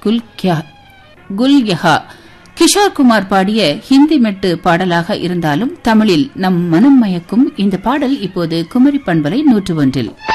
குல்யஹா கிஷோர் குமார் பாடிய ஹிந்தி மெட்டு பாடலாக இருந்தாலும் தமிழில் நம் மனம் மயக்கும் இந்த பாடல் இப்போது குமரி பண்பலை 101.